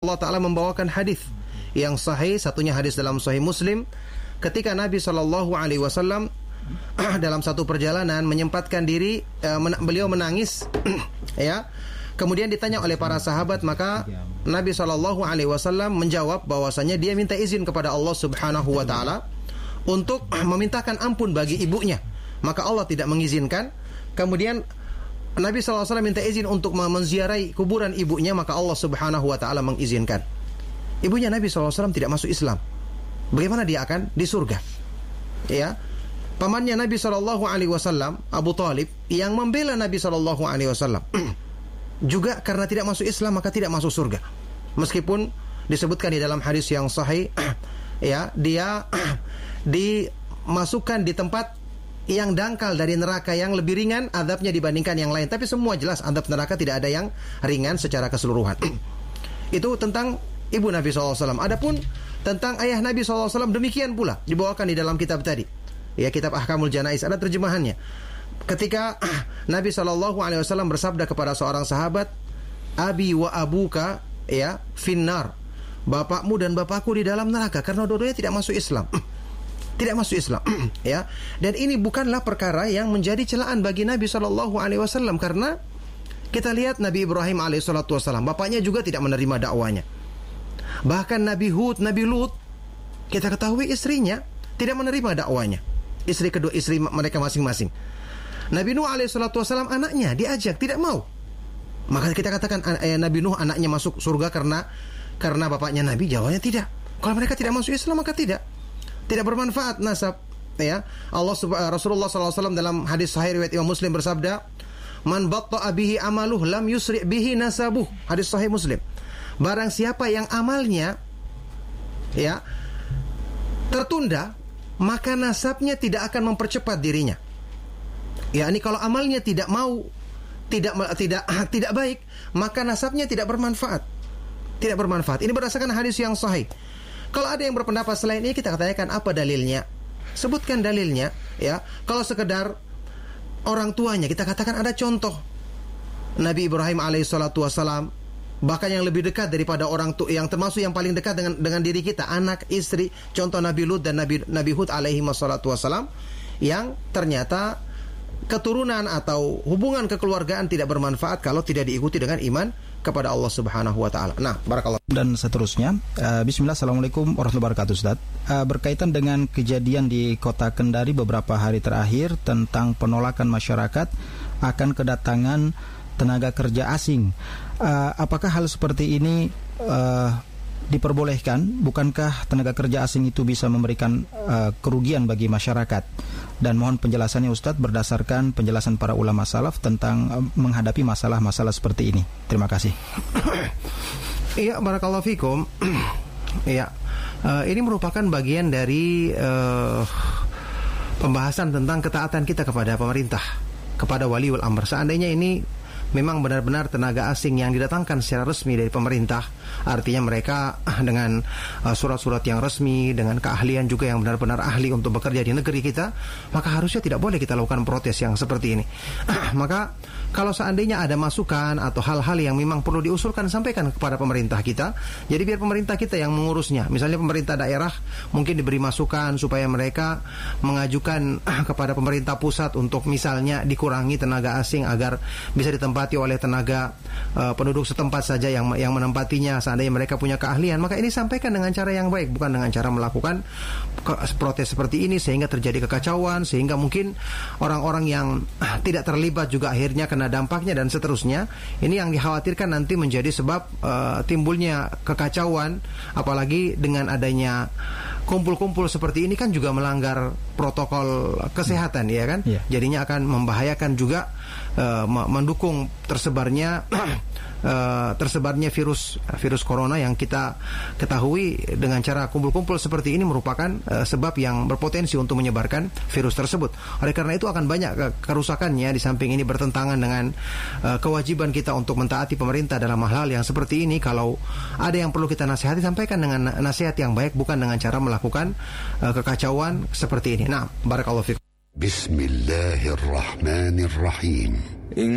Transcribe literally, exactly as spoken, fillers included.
rahimahullah ta'ala membawakan hadis yang sahih, satunya hadis dalam Sahih Muslim, ketika Nabi shallallahu alaihi wasallam dalam satu perjalanan menyempatkan diri, uh, men- beliau menangis ya. Kemudian ditanya oleh para sahabat, maka Nabi shallallahu alaihi wasallam menjawab bahwasanya dia minta izin kepada Allah Subhanahu wa taala untuk memintakan ampun bagi ibunya. Maka Allah tidak mengizinkan. Kemudian Nabi shallallahu alaihi wasallam minta izin untuk menziarahi kuburan ibunya, maka Allah Subhanahu wa taala mengizinkan. Ibunya Nabi shallallahu alaihi wasallam tidak masuk Islam. Bagaimana dia akan di surga? Ya. Pamannya Nabi shallallahu alaihi wasallam, Abu Talib, yang membela Nabi shallallahu alaihi wasallam juga karena tidak masuk Islam maka tidak masuk surga. Meskipun disebutkan di dalam hadis yang sahih ya, dia dimasukkan di tempat yang dangkal dari neraka, yang lebih ringan azabnya dibandingkan yang lain. Tapi semua jelas azab neraka tidak ada yang ringan secara keseluruhan. Itu tentang ibu Nabi shallallahu alaihi wasallam. Adapun tentang ayah Nabi shallallahu alaihi wasallam, demikian pula dibawakan di dalam kitab tadi. Ya, kitab Ahkamul Janaiz, ada terjemahannya. Ketika Nabi shallallahu alaihi wasallam bersabda kepada seorang sahabat, "Abi wa abuka ya finnar." Bapakmu dan bapakku di dalam neraka karena dua-duanya tidak masuk Islam. Tidak masuk Islam ya. Dan ini bukanlah perkara yang menjadi celaan bagi Nabi shallallahu alaihi wasallam, karena kita lihat Nabi Ibrahim alaihi salatu wasallam, bapaknya juga tidak menerima dakwanya. Bahkan Nabi Hud, Nabi Lut, kita ketahui istrinya tidak menerima dakwanya. Istri kedua, istri mereka masing-masing. Nabi Nuh alaihi salatu wasallam, anaknya diajak, tidak mau. Maka kita katakan eh, Nabi Nuh anaknya masuk surga karena karena bapaknya Nabi? Jawabnya tidak. Kalau mereka tidak masuk Islam maka tidak. Tidak bermanfaat nasab ya. Allah Rasulullah sallallahu alaihi wasallam dalam hadis sahih riwayat Imam Muslim bersabda, "Man batta'a bihi amaluh lam yusri' bihi nasabuh." Hadis sahih Muslim. Barang siapa yang amalnya ya tertunda, maka nasabnya tidak akan mempercepat dirinya. Ya, ini kalau amalnya tidak mau, tidak tidak tidak baik, maka nasabnya tidak bermanfaat. Tidak bermanfaat. Ini berdasarkan hadis yang sahih. Kalau ada yang berpendapat selain ini, kita katakan apa dalilnya? Sebutkan dalilnya, ya. Kalau sekedar orang tuanya, kita katakan ada contoh. Nabi Ibrahim alaihissalatu wassalam, bahkan yang lebih dekat daripada orang tua, yang termasuk yang paling dekat dengan dengan diri kita, anak, istri, contoh Nabi Lut dan Nabi Nabi Hud alaihi wassalatu wassalam, yang ternyata keturunan atau hubungan kekeluargaan tidak bermanfaat kalau tidak diikuti dengan iman kepada Allah Subhanahu wa taala. Nah, barakallah. Dan seterusnya, uh, bismillah, assalamualaikum warahmatullahi wabarakatuh, Ustaz. Uh, berkaitan dengan kejadian di Kota Kendari beberapa hari terakhir tentang penolakan masyarakat akan kedatangan tenaga kerja asing. Uh, apakah hal seperti ini uh, diperbolehkan? Bukankah tenaga kerja asing itu bisa memberikan uh, kerugian bagi masyarakat? Dan mohon penjelasannya Ustadz berdasarkan penjelasan para ulama salaf tentang uh, menghadapi masalah-masalah seperti ini. Terima kasih. Iya, barakallahu fikum. Iya, uh, ini merupakan bagian dari uh, pembahasan tentang ketaatan kita kepada pemerintah, kepada waliul amr. Seandainya ini memang benar-benar tenaga asing yang didatangkan secara resmi dari pemerintah, artinya mereka dengan uh, surat-surat yang resmi, dengan keahlian juga yang benar-benar ahli untuk bekerja di negeri kita, maka harusnya tidak boleh kita lakukan protes yang seperti ini. Maka kalau seandainya ada masukan atau hal-hal yang memang perlu diusulkan, sampaikan kepada pemerintah kita. Jadi biar pemerintah kita yang mengurusnya. Misalnya pemerintah daerah mungkin diberi masukan supaya mereka mengajukan kepada pemerintah pusat untuk misalnya dikurangi tenaga asing agar bisa ditempatkan oleh tenaga uh, penduduk setempat saja yang yang menempatinya, seandainya mereka punya keahlian. Maka ini sampaikan dengan cara yang baik, bukan dengan cara melakukan protes seperti ini sehingga terjadi kekacauan, sehingga mungkin orang-orang yang uh, tidak terlibat juga akhirnya kena dampaknya dan seterusnya. Ini yang dikhawatirkan nanti menjadi sebab uh, timbulnya kekacauan, apalagi dengan adanya kumpul-kumpul seperti ini kan juga melanggar protokol kesehatan, ya kan? Yeah. Jadinya akan membahayakan juga uh, mendukung tersebarnya uh, tersebarnya virus virus corona yang kita ketahui dengan cara kumpul-kumpul seperti ini merupakan uh, sebab yang berpotensi untuk menyebarkan virus tersebut. Oleh karena itu akan banyak kerusakannya. Di samping ini bertentangan dengan uh, kewajiban kita untuk mentaati pemerintah dalam hal-hal yang seperti ini. Kalau ada yang perlu kita nasihati, sampaikan dengan nasihat yang baik, bukan dengan cara melakukan uh, kekacauan seperti ini. Nah, barakallahu fikum. Bismillahirrahmanirrahim.